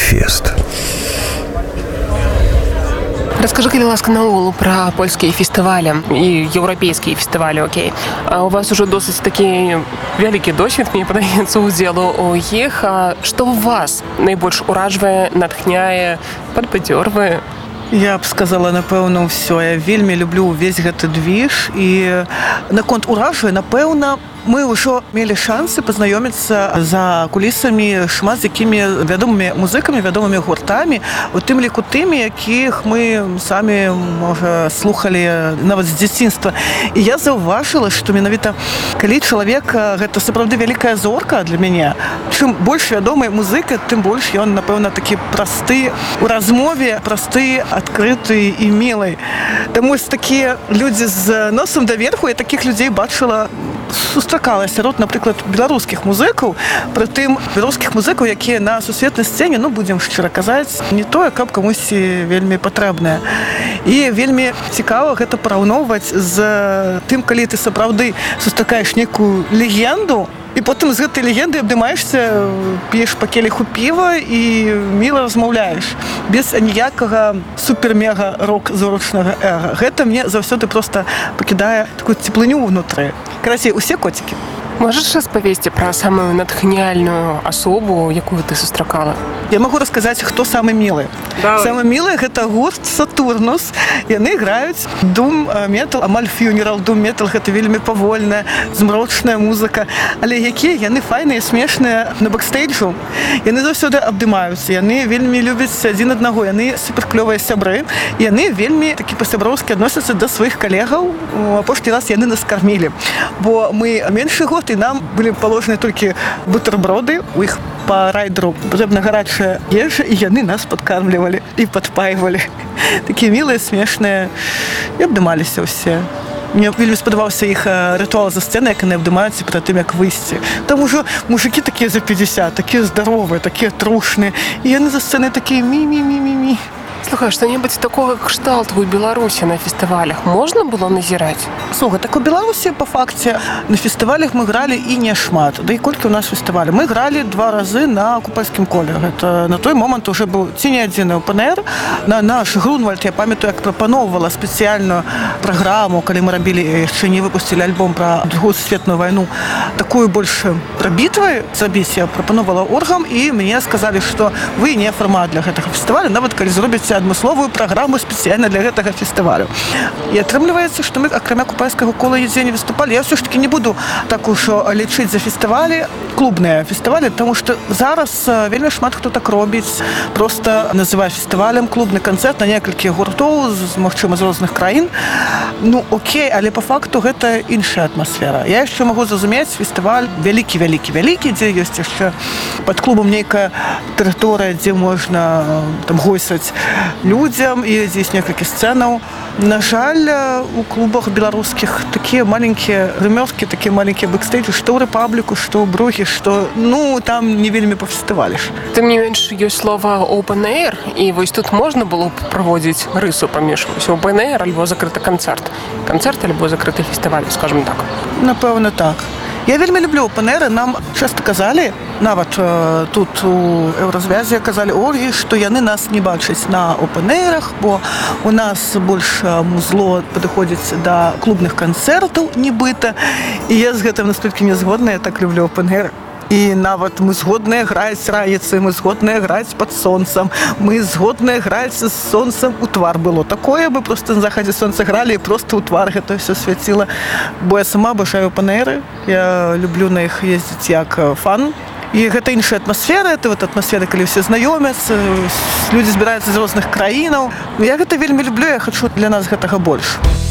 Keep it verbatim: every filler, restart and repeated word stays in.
фест. Расскажи, калі ласка, наогул пра польскія фестывалі і еўрапейскія фестывалі, окей. А у вас ужо досыць такі вялікі досвед, мне падаецца, удзелу ў іх. А што ў вас найбольш уражвае, натхняе, падбадзёрвае? Я б сказала, напэўна, ўсё. Я вельмі люблю ўвесь гэты движ. І наконт уражвае, напэўна, мы ўжо мелі шансы пазнаёміцца за кулісамі шмат з якімі вядомымі музыкамі, вядомымі гуртамі, у тым ліку тымі, якіх мы самі, можа, слухалі нават з дзяцінства. І я заўважыла, што менавіта калі чалавек гэта сапраўды вялікая зорка для мяне, чым больш вядомы музыка, тым больш ён, напэўна, такі просты у размове, просты, адкрыты і мілы. Таму такія людзі з носам даверху, я такіх людзей бачыла, сустракала сярод, напрыклад, беларускіх музыкаў, прытым беларускіх музыкаў, якія на сусветнай сцэне, ну, будзем шчыра казаць, не тое, каб камусьці вельмі патрэбнае. І вельмі цікава гэта параўноўваць з тым, калі ты сапраўды сустракаеш некую легенду, і потым з гэтай легенды абдымаешся, п'еш па келіху піва і міла размаўляеш. Без аніякага супер-мега-рок-зорачнага эга. Гэта мне заўсёды проста пакідае такую цеплыню ўнутры. Карацей, усе коцікі. Можаш распавесці пра самую натхняльную асобу, якую ты сустракала? Я магу расказаць, хто самы мілы. Давай. Самы мілы гэта гурт Сатурнус. Яны граюць дум-метал, амаль фьюнерал. Дум-метал гэта вельмі павольная, змрочная музыка. Але якія яны файныя, смешныя на бэкстейджу. Яны заўсёды абдымаюцца. Яны вельмі любяць адзін аднаго. Яны суперклёвыя сябры. Яны вельмі такі па-сяброўскі адносяцца да сваіх калегаў. Апошні раз яны нас кармілі. Бо мы меншы год, і нам былі паложаны толькі бутэрброды. У іх па райдеру патрэбна гарачая ежа, і яны нас падкармлівалі і падпайвалі. Такія мілыя, смешныя. І абдымаліся ўсе. Мне вельмі спадабаўся іх рытуал за сцэнай, як яны абдымаюцца перад тым, як выйсці. Там ужо мужыкі такія за пятьдесят, такія здаровыя, такія трушныя. І яны за сцэнай такія мі-мі-мі-мі-мі. Слухай, што-небудзь такога кшталту ў Беларусі на фестывалях можна было назіраць? Слухай, так у Беларусі, па факце, на фестывалях мы гралі і не шмат. Да і колькі у нас фестывалі? Мы гралі два разы на Купальскім коле. Гэта на той момант уже быў ці не адзін ОПНР. На наш Грунвальд, я памятаю, як прапаноўвала спецыяльную праграму, калі мы рабілі, яшчэ не выпусцілі альбом пра Другую сусветную вайну, такую больш пра бітвы зрабіць. Я прапаноўвала оргам, і мне сказалі, што вы не фармат для гэтага фестываля, нават калі зробіць адмысловую праграму спецыяльна для гэтага фестывалю. І атрымліваецца, што мы, акрамя Купальскага кола, нідзе не выступалі. Я ўсё ж такі не буду так ужо лічыць за фестывалі, клубныя фестывалі, таму што зараз вельмі шмат хто так робіць. Проста называе фестывалем клубны канцэрт на некалькі гуртоў, магчыма, з розных краін. Ну, окей, але па факту гэта іншая атмасфера. Я яшчэ магу зразумець фестываль вялікі-вялікі-вялікі, дзе ёсць яшчэ пад клубам нейкая тэрыторыя, дзе можна там гойсаць людзям, і здесь некалькі сцэнаў. На жаль, у клубах беларускіх такія маленькія грымёркі, такія маленькія бэкстейджы, што ў Рэпабліку, што ў Бругі, што, ну, там не вельмі пафестываліш. Тым не менш, ёсць слова open air, і вось тут можна было б праводзіць рысу паміж open air альбо закрыты канцэрт. Канцэрт альбо закрыты фестываль, скажем так. Напэўна, так. Я вельмі люблю ОПНР, нам часта казалі, нават э, тут у Еўразвязе казалі оргі, што яны нас не бачаць на ОПНРах, бо у нас больш музло падыходзіць да клубных канцэртаў, нібыта. І я з гэтым настолькі не згодна, я так люблю ОПНР. І нават мы згодныя граць раніцай, мы згодныя граць пад сонцам, мы згодныя граць з сонцам у твар. Было такое, мы проста на захадзе сонца гралі, і проста ў твар гэта ўсё свяціла. Бо я сама абажаю ОПНРы, я люблю на іх ездзіць як фан. І гэта іншая атмасфера, это вот атмасфера, калі ўсе знаёмяцца, людзі збіраюцца з розных краінаў. Я гэта вельмі люблю, я хачу для нас гэтага больш.